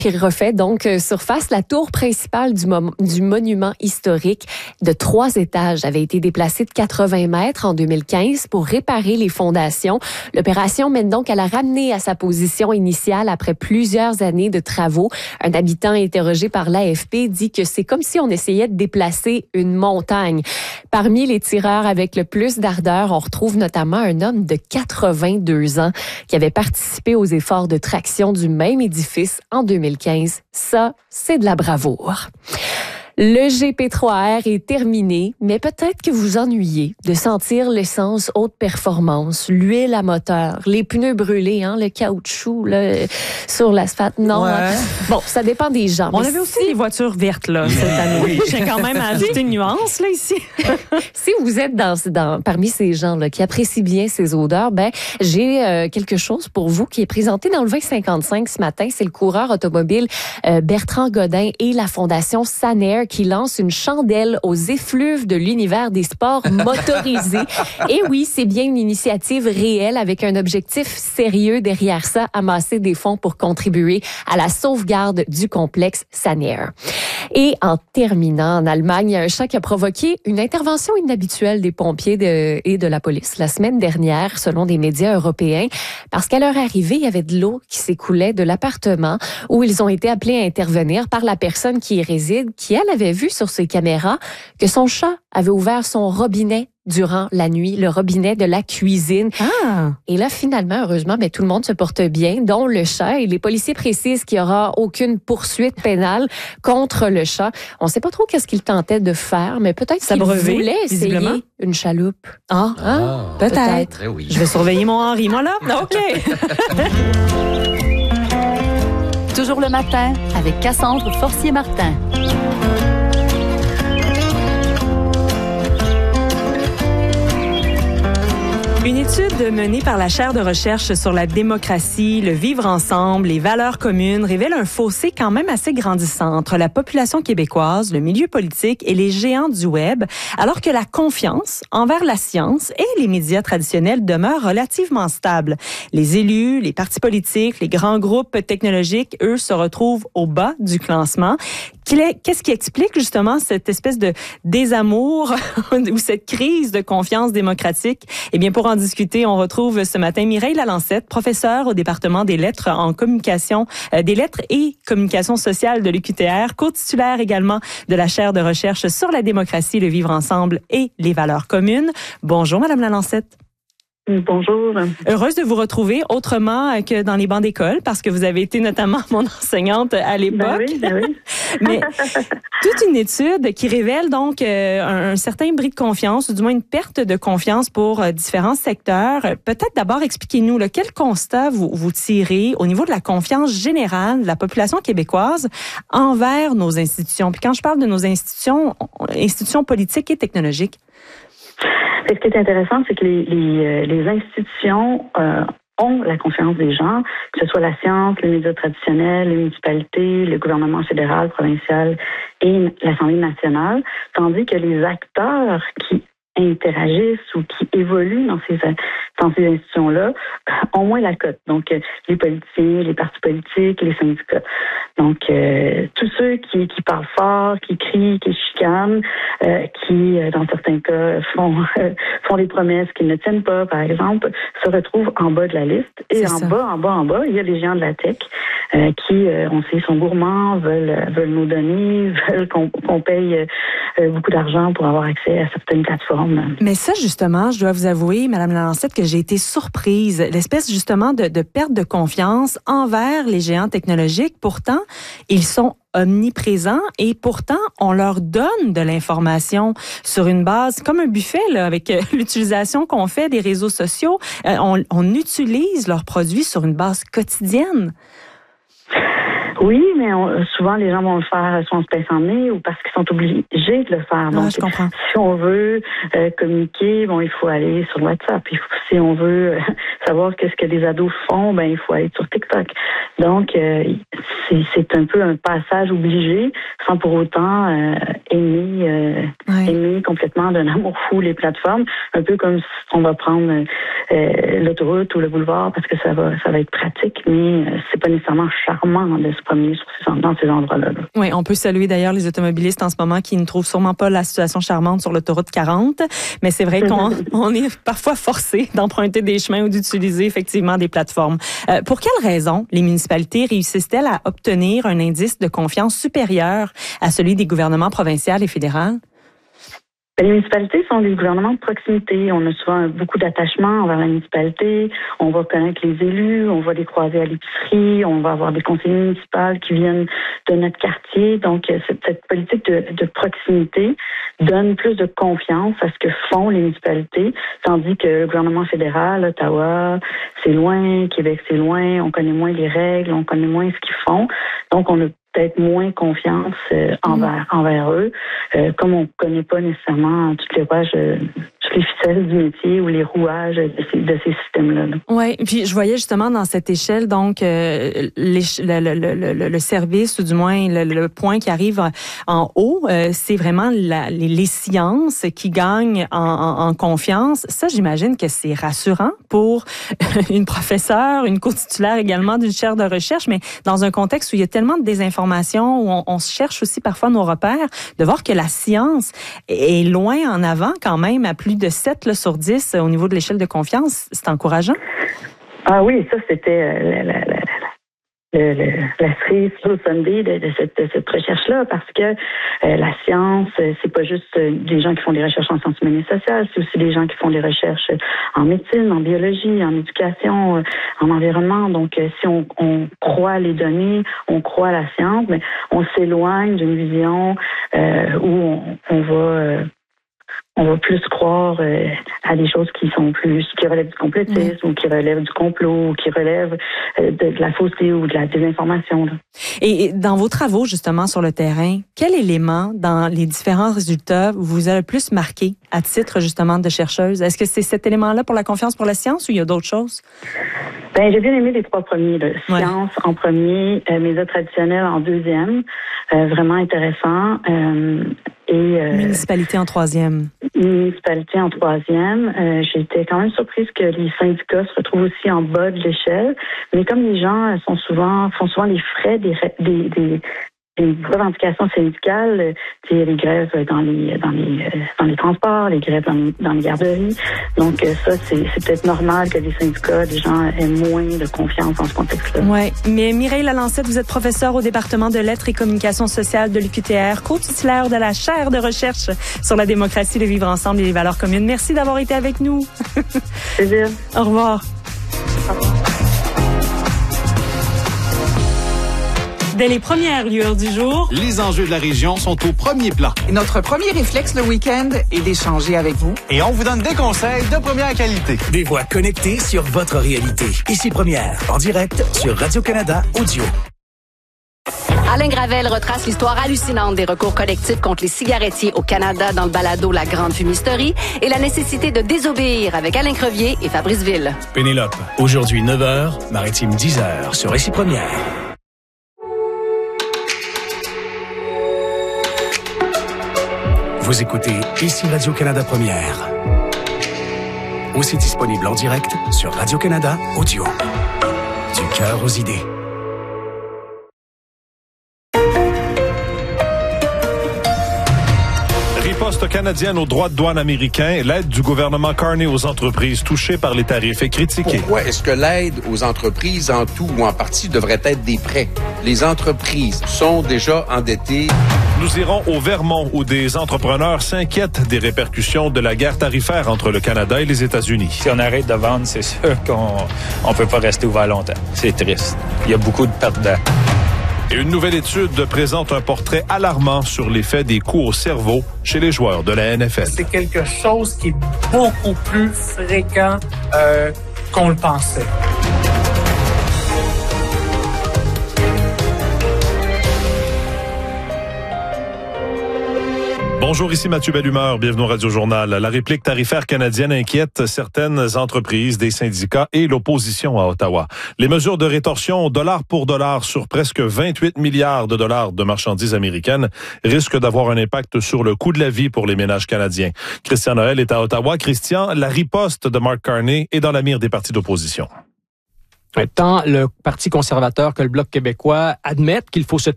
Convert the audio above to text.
puis refait donc surface. La tour principale du monument historique de 3 étages avait été déplacée de 80 mètres en 2015 pour réparer les fondations. L'opération mène donc à la ramener à sa position initiale après plusieurs années de travaux. Un habitant interrogé par l'AFP dit que c'est comme si on essayait de déplacer une montagne. Parmi les tireurs avec le plus d'ardeur, on retrouve notamment un homme de 82 ans qui avait participé aux efforts de traction du même édifice en 2015. Ça, c'est de la bravoure. Le GP3R est terminé, mais peut-être que vous ennuyez de sentir l'essence haute performance, l'huile à moteur, les pneus brûlés, le caoutchouc sur l'asphalte. Non, ouais. Bon, ça dépend des gens. On avait aussi des voitures vertes là cette année. Oui. J'ai quand même ajouté une nuance là ici. Si vous êtes parmi ces gens là qui apprécient bien ces odeurs, j'ai quelque chose pour vous qui est présenté dans le 2055 ce matin. C'est le coureur automobile Bertrand Godin et la fondation Sanair qui lance une chandelle aux effluves de l'univers des sports motorisés. Et oui, c'est bien une initiative réelle avec un objectif sérieux derrière ça, amasser des fonds pour contribuer à la sauvegarde du complexe Sanair. Et en terminant, en Allemagne, il y a un chat qui a provoqué une intervention inhabituelle des pompiers et de la police la semaine dernière, selon des médias européens, parce qu'à leur arrivée, il y avait de l'eau qui s'écoulait de l'appartement où ils ont été appelés à intervenir par la personne qui y réside, qui, elle, avait vu sur ses caméras que son chat avait ouvert son robinet durant la nuit, le robinet de la cuisine. Ah. Et là, finalement, heureusement, tout le monde se porte bien, dont le chat. Et les policiers précisent qu'il n'y aura aucune poursuite pénale contre le chat. On ne sait pas trop qu'est-ce qu'il tentait de faire, mais peut-être qu'il voulait essayer une chaloupe. Peut-être. Oui. Je vais surveiller mon Henri, moi là. OK. Toujours le matin avec Cassandre Forcier-Martin. Une étude menée par la chaire de recherche sur la démocratie, le vivre ensemble, les valeurs communes révèle un fossé quand même assez grandissant entre la population québécoise, le milieu politique et les géants du web, alors que la confiance envers la science et les médias traditionnels demeure relativement stable. Les élus, les partis politiques, les grands groupes technologiques, eux, se retrouvent au bas du classement. Qu'est-ce qui explique justement cette espèce de désamour ou cette crise de confiance démocratique? Eh bien, pour en discuter, on retrouve ce matin Mireille Lalancette, professeure au département des lettres en communication, des lettres et communication sociale de l'UQTR, co-titulaire également de la chaire de recherche sur la démocratie, le vivre ensemble et les valeurs communes. Bonjour, Madame Lalancette. Bonjour. Heureuse de vous retrouver autrement que dans les bancs d'école parce que vous avez été notamment mon enseignante à l'époque. Ben oui. Mais toute une étude qui révèle donc un certain bris de confiance ou du moins une perte de confiance pour différents secteurs. Peut-être d'abord expliquez-nous quel constat vous tirez au niveau de la confiance générale de la population québécoise envers nos institutions. Puis quand je parle de nos institutions politiques et technologiques. Ce qui est intéressant, c'est que les institutions ont la confiance des gens, que ce soit la science, les médias traditionnels, les municipalités, le gouvernement fédéral, provincial et l'Assemblée nationale, tandis que les acteurs qui interagissent ou qui évoluent dans ces institutions-là ont moins la cote. Donc, les politiciens, les partis politiques, les syndicats. Donc, tous ceux qui parlent fort, qui crient, qui chicanent, qui, dans certains cas, font des promesses qu'ils ne tiennent pas, par exemple, se retrouvent en bas de la liste. Et en bas, il y a les géants de la tech qui, on sait, sont gourmands, veulent nous donner, veulent qu'on paye beaucoup d'argent pour avoir accès à certaines plateformes. Mais ça, justement, je dois vous avouer, Madame Lalancette, que j'ai été surprise. L'espèce, justement, de perte de confiance envers les géants technologiques. Pourtant, ils sont omniprésents et pourtant, on leur donne de l'information sur une base, comme un buffet, là, avec l'utilisation qu'on fait des réseaux sociaux. On utilise leurs produits sur une base quotidienne. Oui, mais souvent, les gens vont le faire soit en se pinçant le nez ou parce qu'ils sont obligés de le faire. Donc, je comprends. si on veut communiquer, il faut aller sur WhatsApp. Si on veut savoir qu'est-ce que les ados font, il faut aller sur TikTok. Donc, c'est un peu un passage obligé sans pour autant aimer complètement d'un amour fou les plateformes. Un peu comme si on va prendre l'autoroute ou le boulevard parce que ça va être pratique, mais c'est pas nécessairement charmant de se promener dans ces endroits-là. Là. Oui, on peut saluer d'ailleurs les automobilistes en ce moment qui ne trouvent sûrement pas la situation charmante sur l'autoroute 40, mais c'est vrai qu'on est parfois forcé d'emprunter des chemins ou d'utiliser effectivement des plateformes. Pour quelles raisons les municipalités réussissent-elles à obtenir un indice de confiance supérieur à celui des gouvernements provinciaux et fédéraux? Les municipalités sont des gouvernements de proximité. On a souvent beaucoup d'attachement envers la municipalité. On va connaître les élus, on va les croiser à l'épicerie, on va avoir des conseillers municipaux qui viennent de notre quartier. Donc, cette politique de proximité donne plus de confiance à ce que font les municipalités, tandis que le gouvernement fédéral, Ottawa, c'est loin, Québec, c'est loin, on connaît moins les règles, on connaît moins ce qu'ils font. Donc, on a peut-être moins confiance envers eux, comme on ne connaît pas nécessairement toutes les ficelles du métier ou les rouages de ces systèmes-là. Oui, puis je voyais justement dans cette échelle, donc, le service, ou du moins le point qui arrive en haut, c'est vraiment les sciences qui gagnent en confiance. Ça, j'imagine que c'est rassurant pour une professeure, une co-titulaire également d'une chaire de recherche, mais dans un contexte où il y a tellement de désinformation, où on cherche aussi parfois nos repères, de voir que la science est loin en avant quand même, à plus de 7 là, sur 10 au niveau de l'échelle de confiance, c'est encourageant? Ah oui, ça c'était la cerise sur le Sunday de cette recherche-là, parce que la science, c'est pas juste des gens qui font des recherches en sciences humaines et sociales, c'est aussi des gens qui font des recherches en médecine, en biologie, en éducation, en environnement. Donc, si on croit les données, on croit la science, mais on s'éloigne d'une vision où on va plus croire à des choses qui relèvent du complotisme ou qui relèvent du complot ou qui relèvent de la fausseté ou de la désinformation. Là. Et dans vos travaux, justement, sur le terrain, quel élément dans les différents résultats vous a le plus marqué à titre, justement, de chercheuse? Est-ce que c'est cet élément-là pour la confiance pour la science ou il y a d'autres choses? J'ai bien aimé les 3 premiers. Là. Science en premier, médias traditionnels en deuxième. Vraiment intéressant. Municipalité en troisième. Municipalité en troisième. J'étais quand même surprise que les syndicats se retrouvent aussi en bas de l'échelle. Mais comme les gens font souvent les frais des revendications syndicales, les grèves dans les transports, les grèves dans les garderies. Donc ça, c'est peut-être normal que les syndicats, les gens aient moins de confiance dans ce contexte-là. Oui, mais Mireille Lalancette, vous êtes professeure au département de lettres et communication sociale de l'UQTR, co-titulaire de la chaire de recherche sur la démocratie, le vivre ensemble et les valeurs communes. Merci d'avoir été avec nous. Plaisir. Au revoir. Au revoir. Dès les premières lueurs du jour, les enjeux de la région sont au premier plan. Et notre premier réflexe le week-end est d'échanger avec vous. Et on vous donne des conseils de première qualité. Des voix connectées sur votre réalité. Ici Première, en direct sur Radio-Canada Audio. Alain Gravel retrace l'histoire hallucinante des recours collectifs contre les cigarettiers au Canada dans le balado La Grande Fumisterie et la nécessité de désobéir avec Alain Crevier et Fabrice Ville. Pénélope, aujourd'hui 9h, Maritime 10h sur Ici Première. Vous écoutez Ici Radio-Canada Première. Aussi disponible en direct sur Radio-Canada Audio. Du cœur aux idées. Riposte canadienne aux droits de douane américains, l'aide du gouvernement Carney aux entreprises touchées par les tarifs est critiquée. Pourquoi est-ce que l'aide aux entreprises en tout ou en partie devrait être des prêts? Les entreprises sont déjà endettées. Nous irons au Vermont où des entrepreneurs s'inquiètent des répercussions de la guerre tarifaire entre le Canada et les États-Unis. Si on arrête de vendre, c'est sûr qu'on peut pas rester ouvert longtemps. C'est triste. Il y a beaucoup de perdants. Et une nouvelle étude présente un portrait alarmant sur l'effet des coups au cerveau chez les joueurs de la NFL. C'est quelque chose qui est beaucoup plus fréquent qu'on le pensait. Bonjour, ici Mathieu Bellumeur, bienvenue au Radio-Journal. La réplique tarifaire canadienne inquiète certaines entreprises, des syndicats et l'opposition à Ottawa. Les mesures de rétorsion dollar pour dollar sur presque 28 milliards de dollars de marchandises américaines risquent d'avoir un impact sur le coût de la vie pour les ménages canadiens. Christian Noël est à Ottawa. Christian, la riposte de Mark Carney est dans la mire des partis d'opposition. Tant le Parti conservateur que le Bloc québécois admettent qu'il faut se